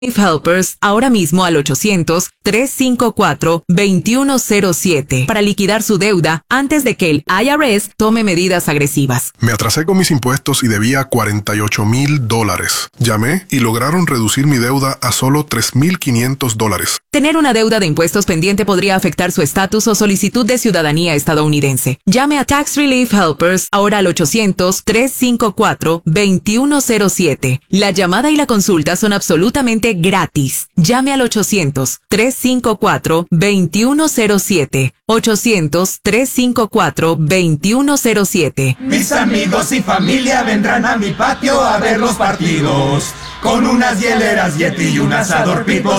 Helpers ahora mismo al 800-354-2107 para liquidar su deuda antes de que el IRS tome medidas agresivas. Me atrasé con mis impuestos y debía $48,000. Llamé y lograron reducir mi deuda a solo $3,500. Tener una deuda de impuestos pendiente podría afectar su estatus o solicitud de ciudadanía estadounidense. Llame a Tax Relief Helpers ahora al 800-354-2107. La llamada y la consulta son absolutamente gratis. Llame al 800-354-2107. 800-354-2107. Mis amigos y familia vendrán a mi patio a ver los partidos. Con unas hieleras Yeti y un asador Pit,